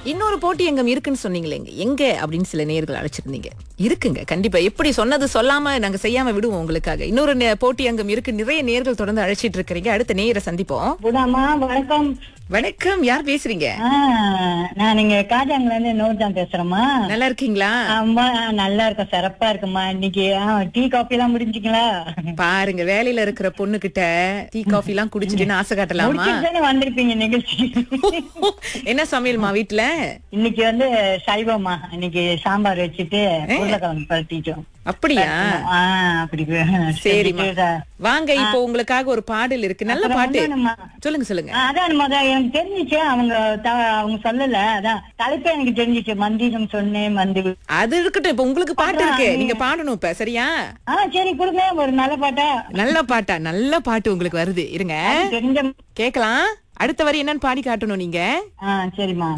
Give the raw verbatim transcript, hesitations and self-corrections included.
இன்னொரு போட்டி எங்கம் இருக்குன்னு சொன்னீங்களேங்க, எங்க அப்படின்னு சில நேயர்கள் அழைச்சிருந்தீங்க. இருக்குங்க, கண்டிப்பா. எப்படி சொன்னது சொல்லாம நாங்க செய்யாம விடுவோம் உங்களுக்காக. இன்னொரு நே- போட்டி அங்கம் இருக்கு. நிறைய நேயர்கள் தொடர்ந்து அழைச்சிட்டு இருக்கிறீங்க. அடுத்த நேயரை சந்திப்போம். குணாமா வணக்கம். வணக்கம், யார் பேசுறீங்க? ஆ, நான் இங்க காஜாங்கல இருந்து நோர்தான் பேசுறேம்மா. நல்லா இருக்கீங்களா? ஆமா, நல்லா இருக்கேன், சிறப்பா இருக்குமா. இன்னைக்கு ஆ, டீ காஃபி எல்லாம் முடிஞ்சுங்களா? பாருங்க, வேலையில இருக்கிற பொண்ணு கிட்ட டீ காஃபி எல்லாம் குடிச்சிட்டுன்னு ஆசை காட்டலாமா? முடிச்சுட்டு தானே வந்திருப்பீங்க நிகழ்ச்சி. என்ன சமையல்மா வீட்டுல? இன்னைக்கு வந்து சைவமா. இன்னைக்கு சாம்பார் வச்சுட்டு உருளைக்கிழங்கு பரட்டிட்டோம். அப்படியா? ஆ, அப்படி சரிம்மா, செஞ்சுட்டு, வாங்க. இப்போ உங்களுக்காக ஒரு பாடல் இருக்கு, நல்ல அப்புறம் பாட்டு. வந்து நம்ம- சொல்லுங்க சொல்லுங்க. ஆ, அதான் முத எனக்கு தெரிஞ்சிச்சு. அவங்க த- அவங்க சொல்லல. அதான் தலைப்பே எனக்கு தெரிஞ்சிச்சு. மந்திரம் சொன்னேன் மந்தி. அது இருக்கட்டும், இப்ப உங்களுக்கு பாட்டு இருக்கு, நீங்க பாடணும் இப்ப. சரியா? ஆ, சரி கொடுங்க ஒரு நல்ல பாட்டா. நல்ல பாட்டா? நல்ல பாட்டு உங்களுக்கு வருது, இருங்க தெரிஞ்ச. கேக்கலாம். அடுத்த வரி என்னன்னு பாடி காட்டணும் நீங்க. ஆ, சரிம்மா.